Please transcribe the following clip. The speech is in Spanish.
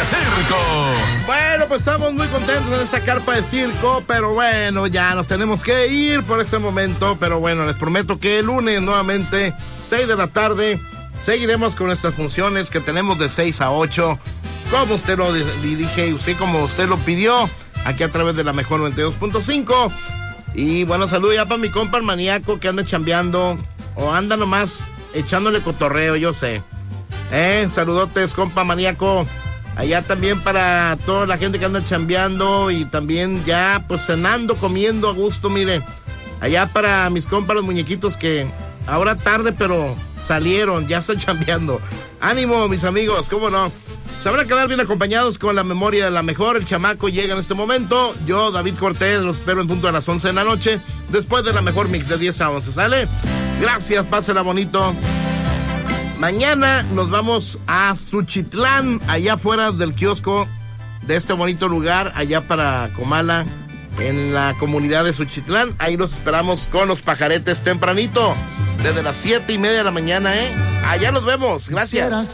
circo. Bueno, pues estamos muy contentos en esta carpa de circo, pero bueno, ya nos tenemos que ir por este momento, pero bueno, les prometo que el lunes nuevamente, 6 de la tarde, seguiremos con estas funciones que tenemos de 6 a 8, como usted lo dije, usted como usted lo pidió, aquí a través de la Mejor 92.5. Y bueno, saludo ya para mi compa el maníaco que anda chambeando, o anda nomás echándole cotorreo, yo sé. Saludotes, compa maníaco. Allá también para toda la gente que anda chambeando y también ya pues cenando, comiendo a gusto, mire. Allá para mis compas los muñequitos que ahora tarde pero salieron, ya están chambeando. Ánimo, mis amigos, cómo no. Se van a quedar bien acompañados con la memoria de la mejor. El chamaco llega en este momento. Yo, David Cortés, los espero en punto a las 11 de la noche, después de la mejor mix de 10 a 11, ¿sale? Gracias, pásela bonito. Mañana nos vamos a Suchitlán, allá afuera del kiosco de este bonito lugar, allá para Comala, en la comunidad de Suchitlán. Ahí los esperamos con los pajaretes tempranito, desde las 7:30 de la mañana, Allá nos vemos, gracias.